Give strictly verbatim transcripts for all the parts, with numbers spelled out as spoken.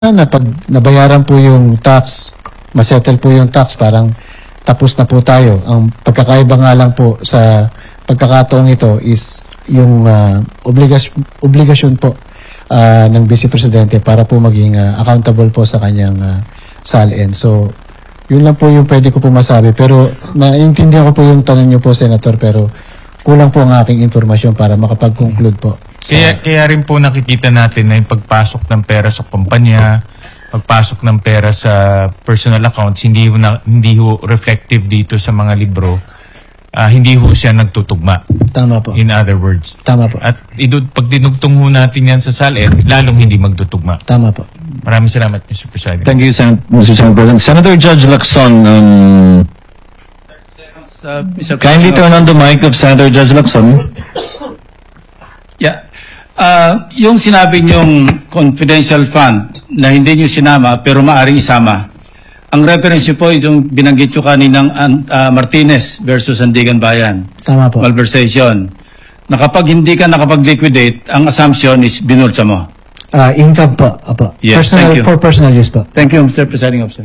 na pag nabayaran po yung tax, masettle po yung tax, parang tapos na po tayo. Ang pagkakaiba nga lang po sa pagkakataong ito is yung uh, obligasyon, obligasyon po uh, ng Vice Presidente para po maging uh, accountable po sa kanyang uh, salin. So, yun lang po yung pwede ko po masabi. Pero naiintindihan ko po yung tanong niyo po, Senator, pero kulang po ang aking informasyon para makapag-conclude po. Kaya, kaya rin po nakikita natin na yung pagpasok ng pera sa kumpanya, pagpasok ng pera sa personal accounts, hindi ho, na, hindi ho reflective dito sa mga libro. Uh, hindi ho siya nagtutugma. Tama po. In other words. Tama po. At idud, pag dinugtong ho natin yan sa salin, lalong hindi magtutugma. Tama po. Maraming salamat, Mister President. Thank you, Sen Mister Senate President. Senator Judge Lacson, um, uh, Mister kindly turn on the mic of Senator Judge Lacson. Yeah. Uh, yung sinabi niyong confidential fund na hindi niyo sinama pero maaring isama, ang reference niyo po yung binanggit niyo kaninang uh, Martinez versus Sandigan Bayan. Tama po. Malversation. Na kapag hindi ka nakapag-liquidate, ang assumption is binulsa mo. Uh, income po. Apo. Yes, personal, thank you. For personal use po. Thank you, Mister Presiding Officer.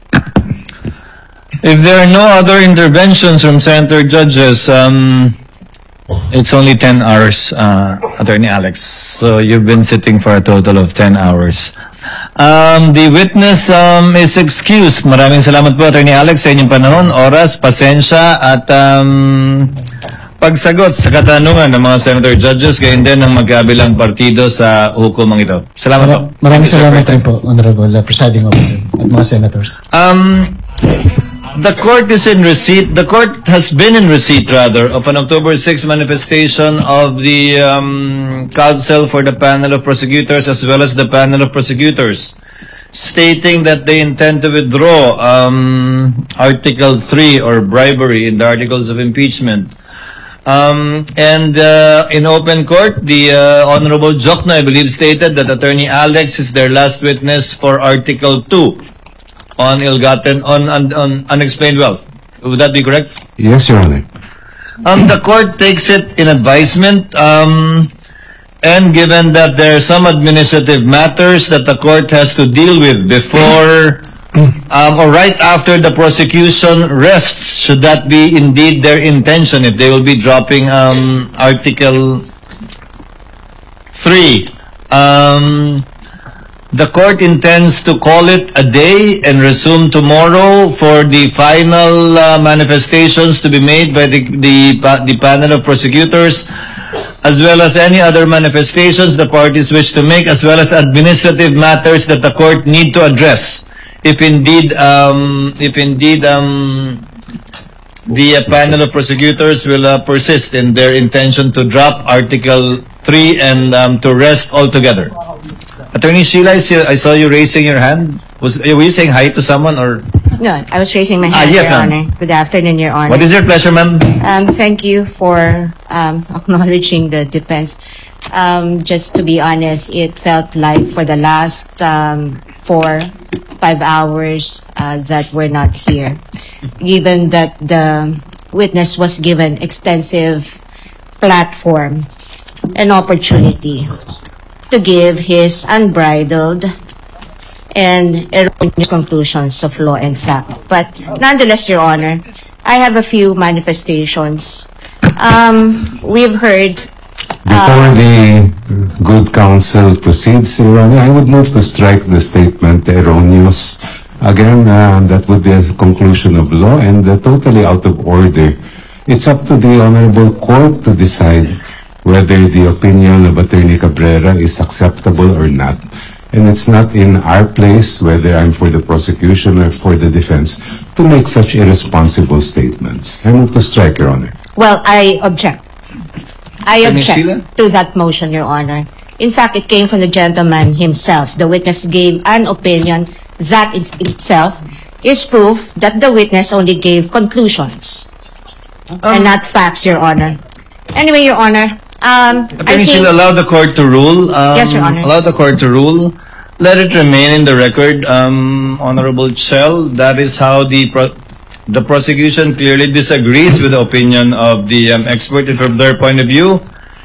If there are no other interventions from Senator Judges, um, it's only ten hours, uh, Attorney Alex. So you've been sitting for a total of ten hours. Um, the witness um, is excused. Maraming salamat po, Attorney Alex, sa inyong panahon, oras, pasensya, at um, pagsagot sa katanungan ng mga Senator Judges, gayon din ng magkabilang partido sa hukumang ito. Salamat po. Maraming salamat rin po, Honorable uh, Presiding Officer at mga Senators. Um, the court is in receipt, the court has been in receipt rather, of an October sixth manifestation of the um, Council for the Panel of Prosecutors as well as the Panel of Prosecutors, stating that they intend to withdraw um, Article three or bribery in the Articles of Impeachment. Um, and uh, in open court, the uh, Honorable Jokno, I believe, stated that Attorney Alex is their last witness for Article two. On ill-gotten, on, on, on unexplained wealth. Would that be correct? Yes, Your Honor. Um, the court takes it in advisement, um, and given that there are some administrative matters that the court has to deal with before, um, or right after the prosecution rests, should that be indeed their intention, if they will be dropping um, Article three. Um, The court intends to call it a day and resume tomorrow for the final uh, manifestations to be made by the, the, the panel of prosecutors, as well as any other manifestations the parties wish to make, as well as administrative matters that the court need to address. If indeed, um, if indeed um, the uh, panel of prosecutors will uh, persist in their intention to drop Article three and um, to rest altogether. Attorney Sheila, I saw you raising your hand. Was, were you saying hi to someone or? No, I was raising my Ah, hand, yes, Your ma'am. Honor. Good afternoon, Your Honor. What is your pleasure, ma'am? Um, thank you for um, acknowledging the defense. Um, just to be honest, it felt like for the last um, four, five hours uh, that we're not here. Given that the witness was given extensive platform and opportunity to give his unbridled and erroneous conclusions of law and fact. But nonetheless, Your Honor, I have a few manifestations. Um, we've heard... Before Uh, the good counsel proceeds, Your Honor, I would move to strike the statement erroneous. Again, uh, that would be a conclusion of law and uh, totally out of order. It's up to the Honorable Court to decide whether the opinion of Attorney Cabrera is acceptable or not. And it's not in our place, whether I'm for the prosecution or for the defense, to make such irresponsible statements. I move to strike, Your Honor. Well, I object. I Attorney object Sheila? to that motion, Your Honor. In fact, it came from the gentleman himself. The witness gave an opinion that in itself is proof that the witness only gave conclusions and not facts, Your Honor. Anyway, Your Honor, um, I Attorney think... Sheila, allow the court to rule. Um, Yes, Your Honor. Allow the court to rule. Let it remain in the record, um, Honorable Chell. That is how the pro the prosecution clearly disagrees with the opinion of the um, expert. And from their point of view,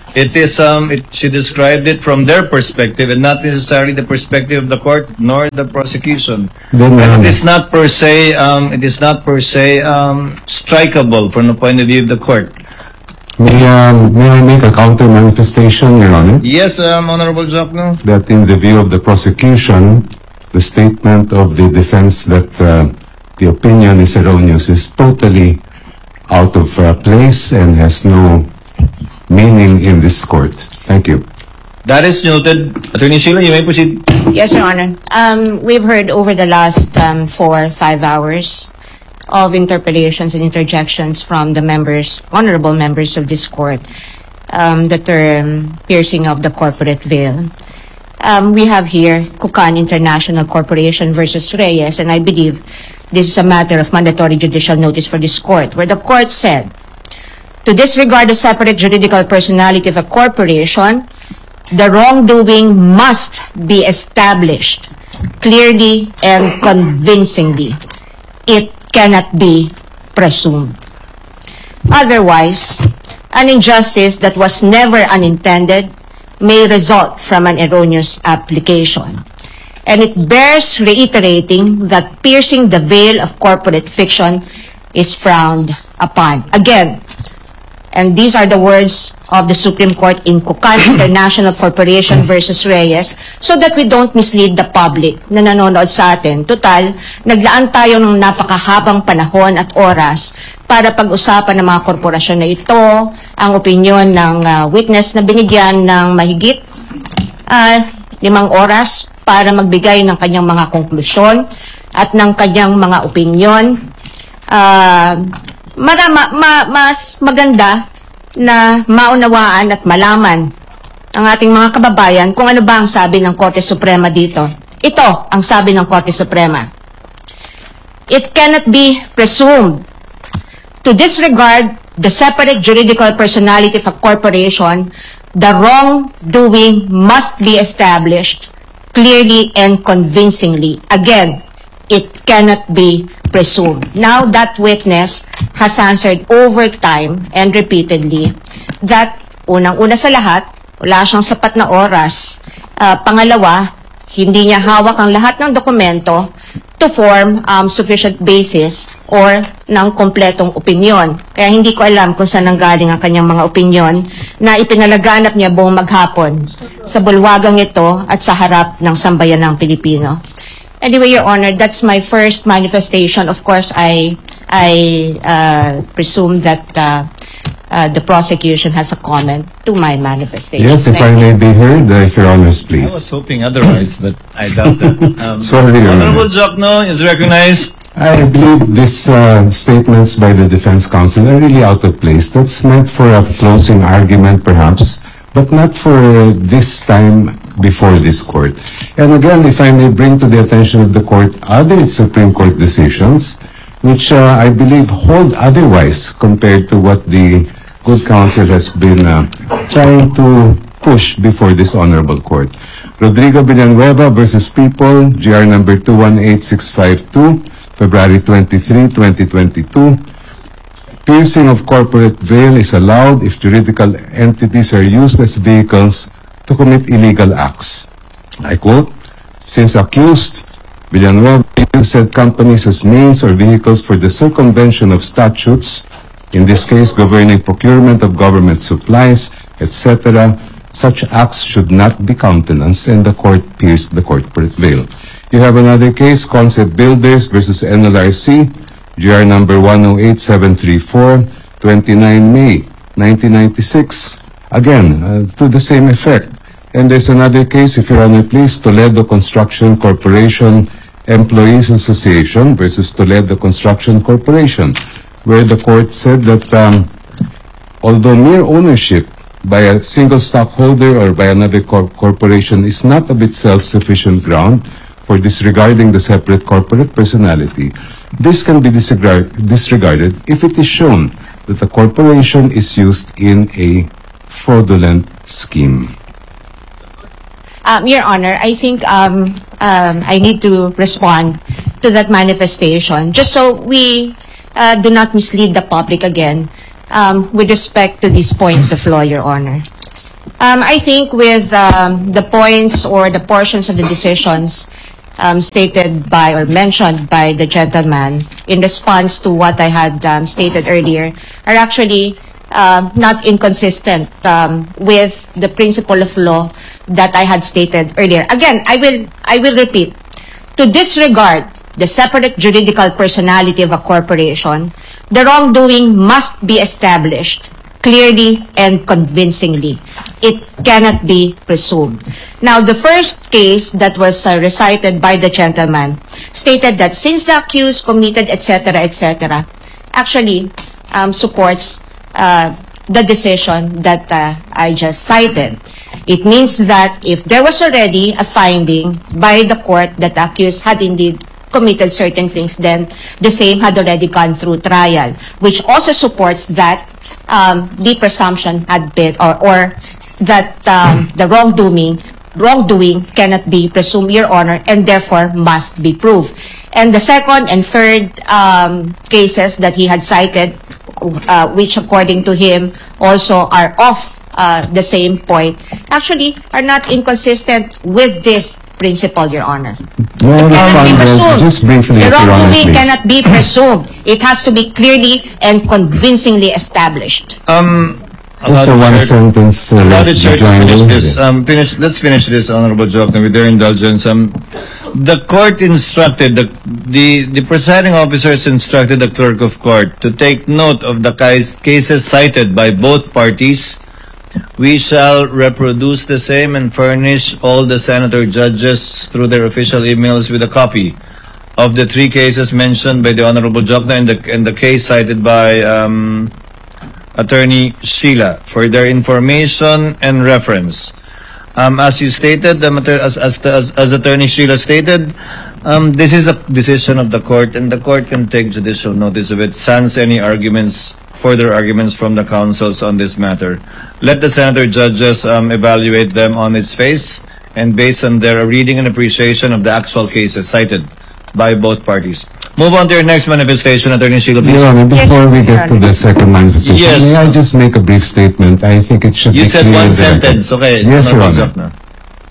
It is, um, it, she described it from their perspective and not necessarily the perspective of the court nor the prosecution. Then, um, And it is not per se, um, it is not per se, um, strikeable from the point of view of the court. May, um, may I make a counter manifestation, Your Honor? Yes, um, Honorable Jokno. That in the view of the prosecution, the statement of the defense that uh, the opinion is erroneous is totally out of uh, place and has no meaning in this court. Thank you. That is noted. Attorney Sheila, you may proceed. Yes, Your Honor. Um, we've heard over the last um, four, five hours of interpellations and interjections from the members, honorable members of this court, um, the term piercing of the corporate veil. Um, we have here Kukan International Corporation versus Reyes, and I believe this is a matter of mandatory judicial notice for this court, where the court said, to disregard the separate juridical personality of a corporation, the wrongdoing must be established clearly and convincingly. It cannot be presumed. Otherwise, an injustice that was never unintended may result from an erroneous application. And it bears reiterating that piercing the veil of corporate fiction is frowned upon. Again, and these are the words of the Supreme Court in Kukan International Corporation versus Reyes, so that we don't mislead the public na nanonood sa atin. Total, naglaan tayo ng napakahabang panahon at oras para pag-usapan ng mga korporasyon na ito, ang opinyon ng uh, witness na binigyan ng mahigit uh, limang oras para magbigay ng kanyang mga konklusyon at ng kanyang mga opinyon. Uh, marama, ma, mas maganda na maunawaan at malaman ang ating mga kababayan kung ano ba ang sabi ng Korte Suprema dito. Ito ang sabi ng Korte Suprema. It cannot be presumed to disregard the separate juridical personality of a corporation. The wrongdoing must be established clearly and convincingly. Again, it cannot be presumed. Now, that witness has answered over time and repeatedly that unang-una sa lahat, wala siyang sapat na oras. Uh, pangalawa, hindi niya hawak ang lahat ng dokumento to form um, sufficient basis or ng kompletong opinyon. Kaya hindi ko alam kung saan nanggaling ang kanyang mga opinyon na ipinalaganap niya buong maghapon sa bulwagang ito at sa harap ng sambayanang Pilipino. Anyway, Your Honor, that's my first manifestation. Of course, I I uh, presume that uh, uh, the prosecution has a comment to my manifestation. Yes, if I Thank may you. be heard, uh, if Your Honors, I was please. hoping otherwise, but I doubt that. Um, Sorry, Your Honor. Honorable Jokno is recognized. I believe these uh, statements by the defense counsel are really out of place. That's meant for a closing argument, perhaps, but not for this time before this court. And again, if I may bring to the attention of the court other Supreme Court decisions, which uh, I believe hold otherwise compared to what the good counsel has been uh, trying to push before this honorable court. Rodrigo Villanueva versus People, G R number two one eight six five two, February twenty-third, twenty twenty-two. Piercing of corporate veil is allowed if juridical entities are used as vehicles to commit illegal acts. I quote, since accused, Villanueva used said companies as means or vehicles for the circumvention of statutes, in this case governing procurement of government supplies, et cetera, such acts should not be countenanced, and the court pierced the corporate veil. You have another case, Concept Builders versus N L R C, G R number one oh eight seven three four, twenty-nine May nineteen ninety-six. Again, uh, to the same effect. And there's another case, if Your Honor, please, Toledo Construction Corporation Employees Association versus Toledo Construction Corporation, where the court said that um, although mere ownership by a single stockholder or by another cor corporation is not of itself sufficient ground for disregarding the separate corporate personality, this can be disregard disregarded if it is shown that the corporation is used in a fraudulent scheme. Um, Your Honor, I think um, um, I need to respond to that manifestation, just so we uh, do not mislead the public again um, with respect to these points of law, Your Honor. Um, I think with um, the points or the portions of the decisions um, stated by or mentioned by the gentleman in response to what I had um, stated earlier are actually um, not inconsistent um, with the principle of law that I had stated earlier. Again, I will I will repeat. To disregard the separate juridical personality of a corporation, the wrongdoing must be established clearly and convincingly. It cannot be presumed. Now, the first case that was uh, recited by the gentleman stated that since the accused committed, et cetera, et cetera, actually um, supports uh, the decision that uh, I just cited. It means that if there was already a finding by the court that the accused had indeed committed certain things, then the same had already gone through trial, which also supports that um, the presumption had been, or, or that um, the wrongdoing, wrongdoing cannot be presumed, Your Honor, and therefore must be proved. And the second and third um, cases that he had cited, uh, which according to him also are off uh, the same point, actually are not inconsistent with this principle, Your Honor. Well, It cannot be respond, uh, presumed. just briefly, The if Your Honor, wrongdoing please. cannot be presumed. It has to be clearly and convincingly established. Um, Just a allow the one chair- sentence. Uh, allow the chair to join finish in. this. Um, finish. Let's finish this, Honorable Jokno, with their indulgence. Um, the court instructed the the the presiding officers instructed the clerk of court to take note of the case, cases cited by both parties. We shall reproduce the same and furnish all the senator judges through their official emails with a copy of the three cases mentioned by the Honorable Jokno and the and the case cited by um, Attorney Sheila for their information and reference. Um, as you stated, the mater- as, as, as, as Attorney Sheila stated, um, this is a decision of the court, and the court can take judicial notice of it, sans any arguments, further arguments from the counsels on this matter. Let the senator judges um, evaluate them on its face, and based on their reading and appreciation of the actual cases cited by both parties. Move on to your next manifestation, Attorney Sheila, please. Your Honor, before Yes, we Your get to Honor. the second manifestation, Yes. may I just make a brief statement? I think it should You be said clear one in the record. sentence. Okay. Yes, Your Honorable Honor. Jokno.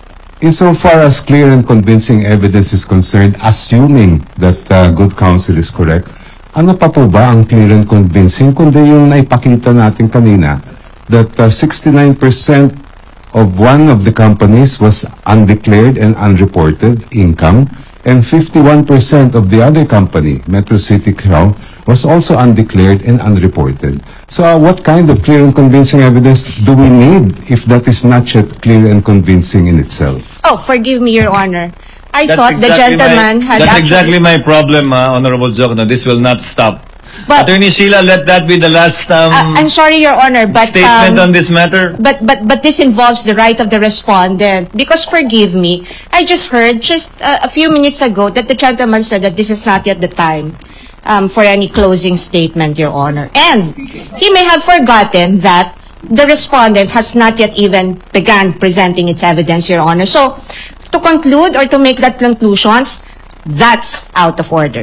Insofar as clear and convincing evidence is concerned, assuming that uh, good counsel is correct, ano pa po ba ang clear and convincing kundi yung naipakita natin kanina that uh, sixty-nine percent of one of the companies was undeclared and unreported income, and fifty-one percent of the other company, Metro City Crown, was also undeclared and unreported. So uh, what kind of clear and convincing evidence do we need if that is not yet clear and convincing in itself? Oh, forgive me, Your Honor. I That's thought the exactly gentleman my, had That's actually... exactly my problem, uh, Honorable Jokno. This will not stop. But- Attorney Sheila, let that be the last um, Uh, I'm sorry, Your Honor, but... statement um, on this matter. But but but this involves the right of the respondent, because forgive me, I just heard just uh, a few minutes ago that the gentleman said that this is not yet the time um, for any closing statement, Your Honor. And he may have forgotten that the respondent has not yet even begun presenting its evidence, Your Honor. So to conclude or to make that conclusions, that's out of order.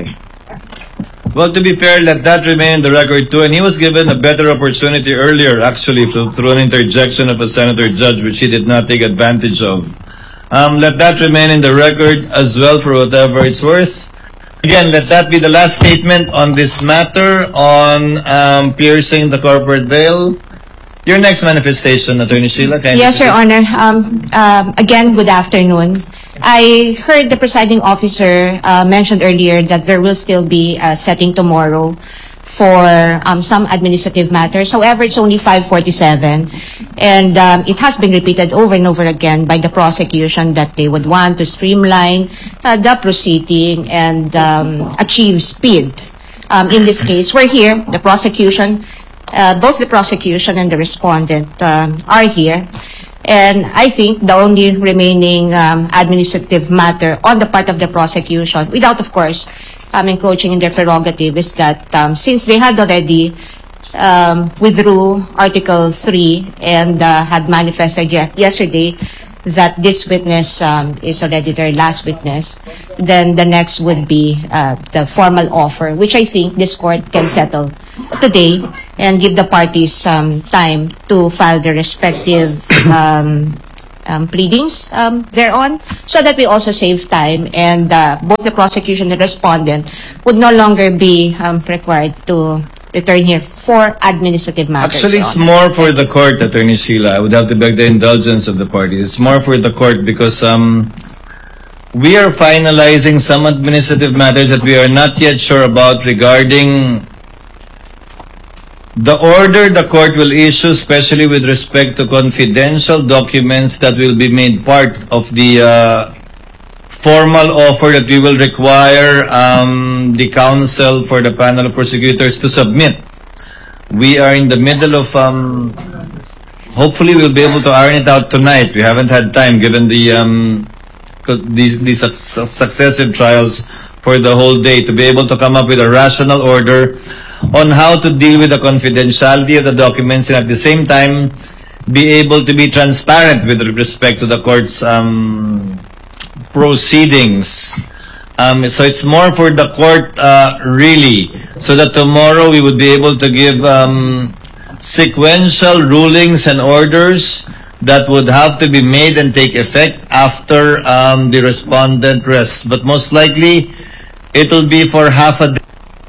Well, to be fair, let that remain in the record too. And he was given a better opportunity earlier, actually, through, through an interjection of a senator judge, which he did not take advantage of. Um, let that remain in the record as well for whatever it's worth. Again, let that be the last statement on this matter on um, piercing the corporate veil. Your next manifestation, Attorney Sheila. Kindly Yes, Your proceed. Honor. Um, um, again, good afternoon. I heard the presiding officer uh, mentioned earlier that there will still be a setting tomorrow for um, some administrative matters. However, it's only five forty-seven, and um, it has been repeated over and over again by the prosecution that they would want to streamline uh, the proceeding and um, achieve speed. Um, in this case, we're here, the prosecution, uh, both the prosecution and the respondent um, are here. And I think the only remaining um, administrative matter on the part of the prosecution, without, of course, um, encroaching in their prerogative, is that um, since they had already um, withdrew Article three and uh, had manifested yet yesterday that this witness um, is already their last witness, then the next would be uh, the formal offer, which I think this court can settle today and give the parties um, time to file their respective um, um, pleadings um, thereon, so that we also save time, and uh, both the prosecution and the respondent would no longer be um, required to return here for administrative matters. Actually, it's Your Honor. more for the court, Attorney Sheila. I would have to beg the indulgence of the parties. It's more for the court because um, we are finalizing some administrative matters that we are not yet sure about regarding the order the court will issue, especially with respect to confidential documents that will be made part of the uh, formal offer that we will require um, the counsel for the panel of prosecutors to submit. We are in the middle of, um, hopefully we'll be able to iron it out tonight. We haven't had time given the um, co- these, these suc- successive trials for the whole day to be able to come up with a rational order on how to deal with the confidentiality of the documents and at the same time be able to be transparent with respect to the court's um, proceedings. Um, so it's more for the court, uh, really, so that tomorrow we would be able to give um, sequential rulings and orders that would have to be made and take effect after um, the respondent rests. But most likely, it'll be for half a day.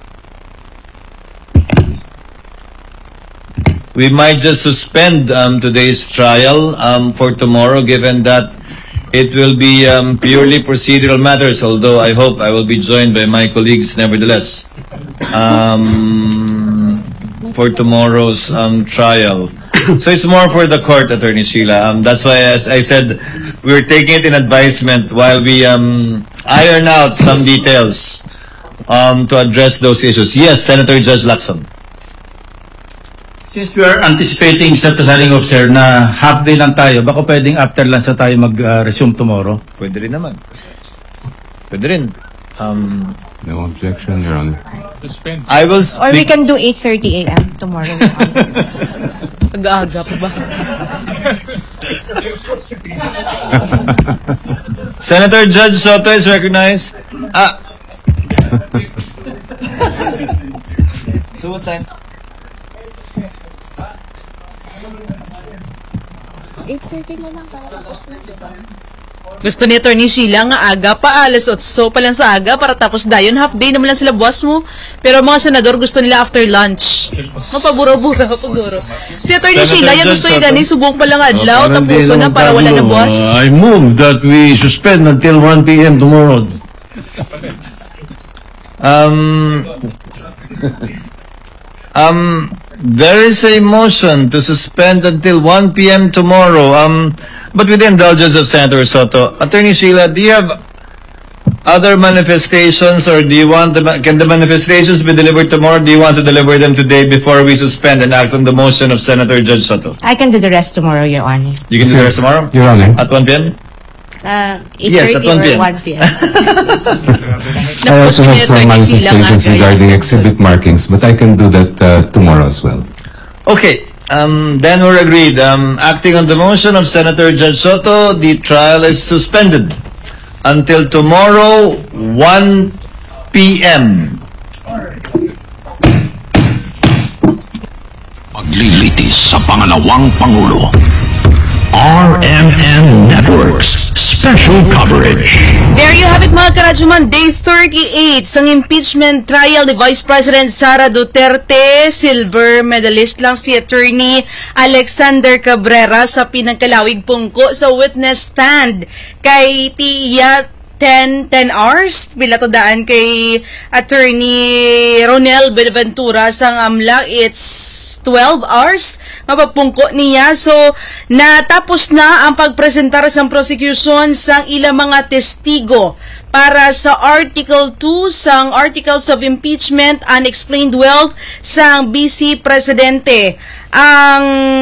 We might just suspend um, today's trial um, for tomorrow, given that it will be um, purely procedural matters, although I hope I will be joined by my colleagues nevertheless um, for tomorrow's um, trial. So it's more for the court, Attorney Sheila. Um, that's why, as I said, we're taking it in advisement while we um, iron out some details um, to address those issues. Yes, Senator Judge Lacson. Since we are anticipating sa presiding officer na half day lang tayo, baka pwedeng after lang sa tayo mag-resume tomorrow? Pwede rin naman. Pwede rin. Um, No objection, Your Honor. I will Or we speak. can do eight thirty a m tomorrow. Aga-aga pa ba? Senator Judge Soto is recognized. Ah. So what time? eight thirty na lang para tapos na. Gusto ni Attorney Sheila nga aga pa, alas otso pa lang sa aga para tapos dayon. Half day naman lang sila buwas mo. Pero mga senador gusto nila after lunch. Mapabura-bura, paguro. Si Attorney Senator Sheila, yan Judge gusto niya Soto. gani, subong pa lang adlaw, tapuso na para wala na buwas. I move that we suspend until one p m tomorrow. Um. Um. There is a motion to suspend until one p m tomorrow. Um. But with the indulgence of Senator Soto, Attorney Sheila, do you have other manifestations, or do you want the, ma- can the manifestations be delivered tomorrow? Do you want to deliver them today before we suspend and act on the motion of Senator Judge Soto? I can do the rest tomorrow, Your Honor. You can do the rest tomorrow Your Honor. at one p m. Uh, Yes, at eight thirty one p m. or one p m I also have some manifestations regarding exhibit markings, but I can do that uh, tomorrow as well. Okay, um, then we're agreed. Um, acting on the motion of Senator Judge Soto, the trial is suspended until tomorrow, one p m Paglilitis sa pangalawang Pangulo. R M N Networks Special Coverage. There you have it, mga karadyoman. Day thirty-eight sang impeachment trial ni Vice President Sara Duterte. Silver medalist lang si Attorney Alexander Cabrera sa pinagkalawig pungko sa witness stand kay Tiya ten hours. Bila to daan kay Attorney Ronel Benaventura sang amla. It's twelve hours. Mapapungko niya. So, natapos na ang pagpresentar sang prosecution sang ilang mga testigo para sa Article two sang Articles of Impeachment Unexplained Wealth sang Vice Presidente. Ang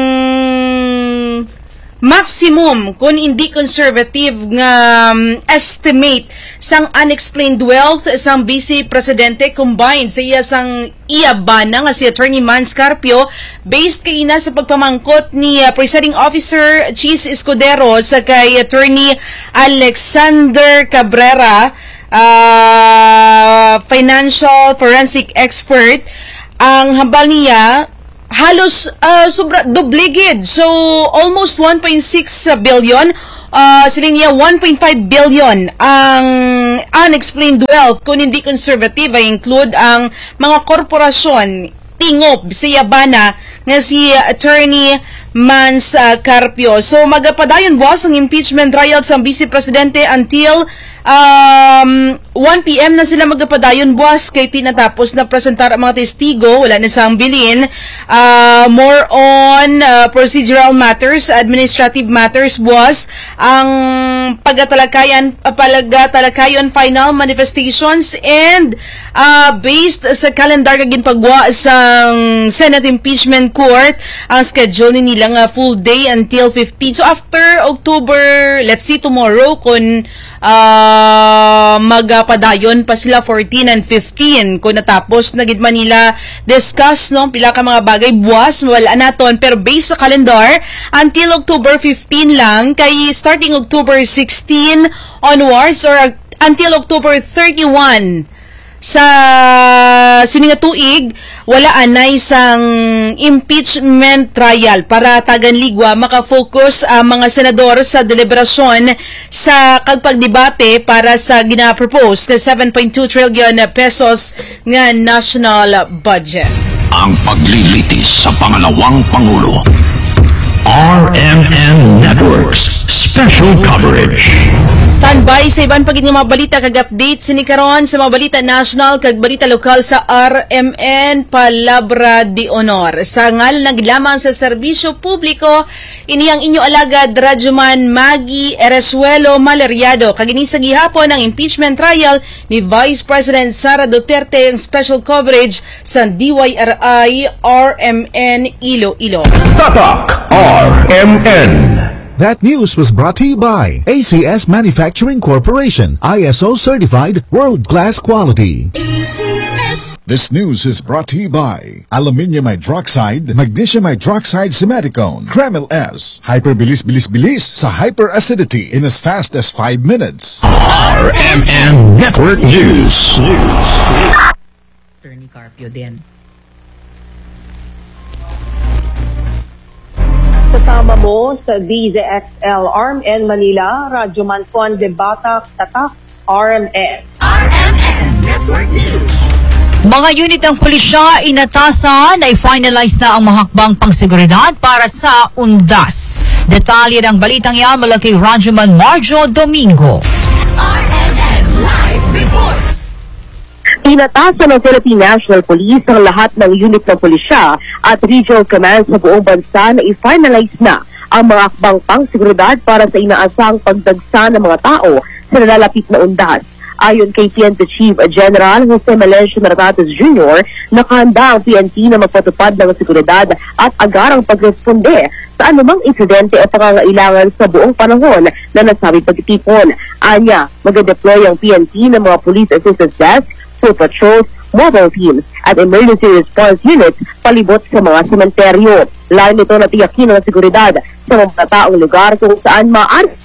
maximum kung hindi conservative nga um, estimate sang unexplained wealth sang Vice Presidente combined sa iya sang iyabana nga si Attorney Mans Carpio based kay ina sa pagpamangkot ni uh, Presiding Officer Cheese Escudero sa kay Attorney Alexander Cabrera, uh, financial forensic expert. Ang hambal niya halos uh, sobra dobligid. So almost one point six billion. Uh, sila niya one point five billion ang unexplained wealth kung hindi conservative ay include ang mga korporasyon tingop sa Yabana nga si Attorney Mans uh, Carpio. So magapadayon boss ang impeachment trial sa Vice Presidente until um, one p m na sila magapadayon boss kay tinatapos na presentar ang mga testigo, wala na sang bilin. Uh, more on uh, procedural matters, administrative matters boss, ang pagatalakayan uh, palatalakayon final manifestations and uh, based sa calendar kagin pagwa sa Senate Impeachment Court, ang schedule ni nila nga full day until fifteen. So after October, let's see tomorrow kung uh, magpadayon pa sila fourteen and fifteen kung natapos na gid Manila discuss no pila ka mga bagay buwas wala naton, pero based sa calendar until October fifteen lang, kay starting October sixteen onwards or until October thirty-one sa sininga tuig wala anay sang impeachment trial para taganligwa makafocus ang mga senador sa deliberasyon sa kagpagdebate para sa gina-propose na seven point two trillion pesos nga national budget. Ang paglilitis sa pangalawang Pangulo. R M N Networks Special Coverage. Standby sa iban pagin nga mga balita kag update sini karon sa mga balita national kag balita lokal sa R M N Palabra de Honor. Sa ngal naglamang sa serbisyo publiko, iniyang inyo alagad Radyoman Maggie Eresuelo Maleriado kag ini sa gihapon ang impeachment trial ni Vice President Sara Duterte ang special coverage sa D Y R I R M N Iloilo. Tatak R M N. That news was brought to you by A C S Manufacturing Corporation, I S O certified, world-class quality. A C S. This news is brought to you by Aluminium Hydroxide, Magnesium Hydroxide Simaticone, Kreml S, Hyperbilis Bilis Bilis sa hyperacidity in as fast as five minutes. R M N Network News. Attorney Carpio din. Kasama mo sa D Z X L R M N Manila, Radyoman Juan de Batak, Tatak, R M N. R M N Network News. Mga unit ng pulisya inatasan ay finalize na ang mahakbang pangseguridad para sa undas. Detalye ng balitang yan mula kay Radyoman Marjo Domingo. R M N Live Report. Inatasan ng Philippine National Police ang lahat ng unit ng pulisya at regional command sa buong bansa na i-finalize na ang mga akbang pangseguridad para sa inaasang pagdagsa ng mga tao sa nalalapit na undas. Ayon kay P N P Chief General Jose Melencio Nartates Junior, nakahanda ang P N P na magpatupad ng seguridad at agarang pagresponde sa anumang insidente o pangangailangan sa buong panahon na nasabing pagtitipon. Anya, mag-deploy ang P N P ng mga police assistance desk, foot patrols, mobile teams at emergency response units palibot sa mga sementeryo. Layo nito na tiyakin ang seguridad sa mga taong lugar kung saan maaari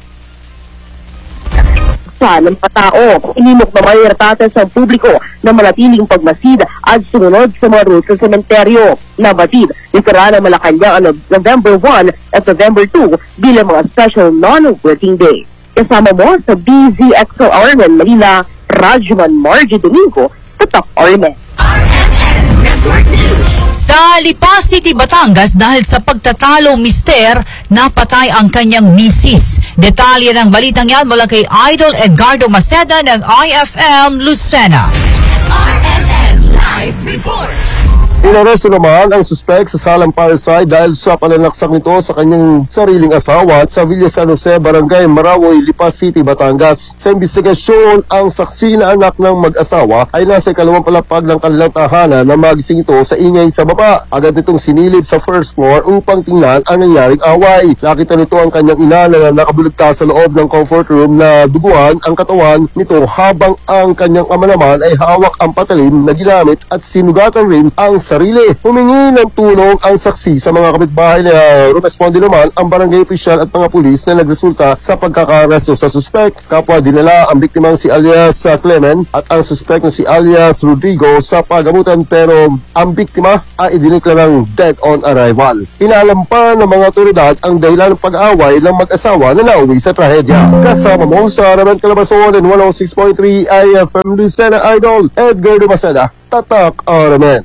sa ng patao. Inimok na may Nartates ang publiko na manatiling pagmasid at sumunod sa mga rules sa sementeryo. Nabatid, itara ng Malacanang ang November one at November two bilang mga special non-working day. Kasama mo sa B Z X L R M N Manila, Radyoman Margie Domingo, Tatak R M N. R M N Network News. Sa Lipa City, Batangas, dahil sa pagtatalo mister, napatay ang kanyang misis. Detalye ng balitang yan mula kay Idol Edgardo Maceda ng I F M Lucena. R M N Live Report. Inaresto naman ang suspect sa salang parricide dahil sa pananaksak nito sa kanyang sariling asawa sa Villa San Jose, Barangay Marawoy, Lipa City, Batangas. Sa investigasyon, ang saksi na anak ng mag-asawa ay nasa ikalawang palapag ng kanilang tahanan na magising ito sa ingay sa baba. Agad itong sinilip sa first floor upang tingnan ang nangyaring away. Nakita nito ang kanyang ina na nakabulagta sa loob ng comfort room na duguan ang katawan nito habang ang kanyang ama naman ay hawak ang patalim na ginamit at sinugatan rin ang sarili. Humingi ng tulong ang saksi sa mga kapitbahay na rumesponde naman ang barangay opisyal at mga pulis na nagresulta sa pagkakaresto sa suspect. Kapwa dinala ang biktimang si alias uh, Clement at ang suspect na si alias Rodrigo sa pagamutan, pero ang biktima ay idiniklarang dead on arrival. Inalam pa ng mga otoridad ang dahilan ng pag-away ng mag-asawa na nauwi sa trahedya. Kasama mo sa Ramen Calabarzon and one oh six point three I F M Lucena Idol, Edgar Dumaceda, Tatak Aramen.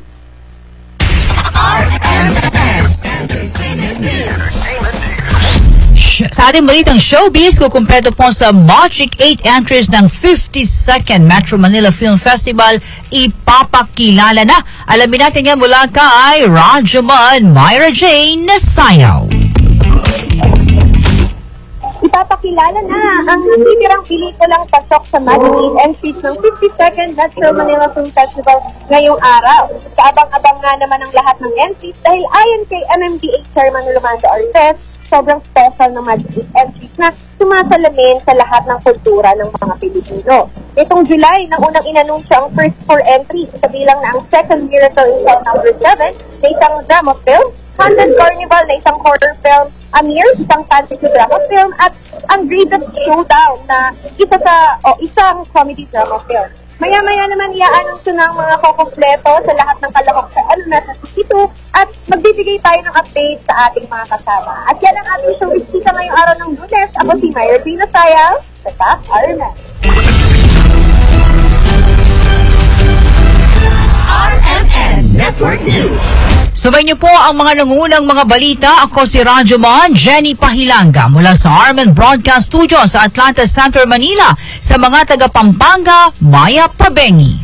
Sa ating balitang showbiz, kukumpleto po sa Magic eight entries ng fifty-second Metro Manila Film Festival, ipapakilala na. Alamin natin yan mula kay Rajuman Myra Jane Nasayaw. Ipapakilala na ang natitirang pelikulang pasok sa Magic eight entries ng fifty-second Metro Manila Film Festival ngayong araw. Kaabang-abang nga naman ang lahat ng entries dahil ayon kay M M D A Chairman Rolando Artes, sobrang special ng Magic eight entries na sumasalamin sa lahat ng kultura ng mga Pilipino. Itong July, nang unang inanunsyo ang first four entries, kabilang na ang Second Miracle in Cell number seven na isang drama film, Haunted Carnival na isang horror film, Amir, isang fantasy drama film, at ang Greatest Showdown na isa sa, o isang comedy drama film. Maya-maya naman iaanunsyo ng mga kukumpleto sa lahat ng kalahok sa ano na sa sitito at magbibigay tayo ng update sa ating mga kasama. At yan ang ating show bisita ngayong araw ng Lunes. Ako si Myra Jane Nasayaw, sa Top Arman. R M N Network News. Sabay niyo po ang mga nangunang mga balita. Ako si Rajuman Jenny Pahilanga mula sa Arman Broadcast Studio sa Atlanta Center, Manila. Sa mga taga Pampanga, Maya Pabengi.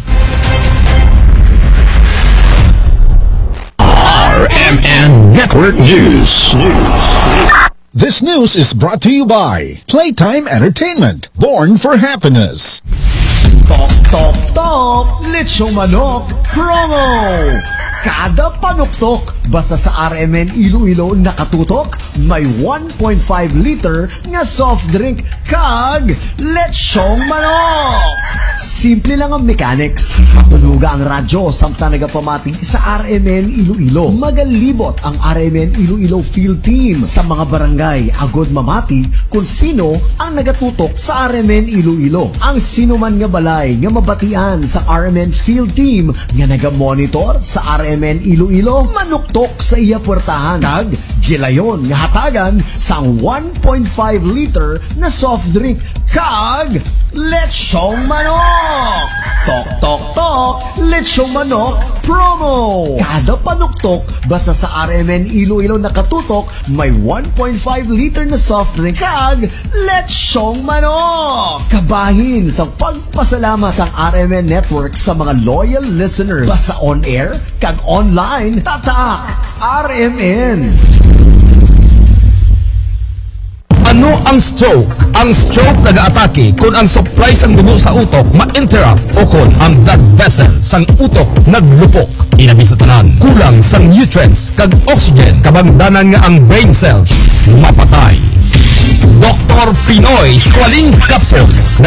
R M N Network News. This news is brought to you by Playtime Entertainment, born for happiness. Tok, tok, tok! Lechong manok promo! Kada panuktok, basta sa R M N Iloilo nakatutok, may one point five liter nga soft drink kag lechong manok! Simple lang ang mechanics. Matuluga ang radyo samtang nagapamati sa R M N Iloilo. Magalibot ang R M N Iloilo Field Team sa mga barangay agod mamati kung sino ang nagatutok sa R M N Iloilo. Ang sino man nga balay nga mabatian sa R M N Field Team nga naga-monitor sa R M N Iloilo, manuktok sa iya puwertahan kag gilayon nga hatagan sang one point five liter na soft drink kag lechong manok. Tok tok tok, lechong manok promo. Kada panuktok basta sa R M N Iloilo nakatutok, may one point five liter na soft drink kag lechong manok. Kabahin sa pagpasalamat sa R M N Network sa mga loyal listeners basta on air kag online. Tatak R M N. Ano ang stroke? Ang stroke nag-aatake kung ang supply sang dugo sa utok ma-interrupt o kung ang blood vessel sang utok naglupok. Inabi sa tanan, kulang sang nutrients kag oxygen kabangdanan nga ang brain cells mapatay. Doctor Pinoy Squalene Capsule.